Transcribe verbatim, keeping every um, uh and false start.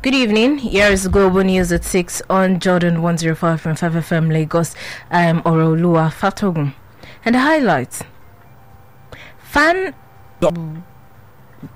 Good evening. Here is Global News at six on Jordan one oh five point five F M Lagos. I am Orolua Fatogun. And the highlights. Fan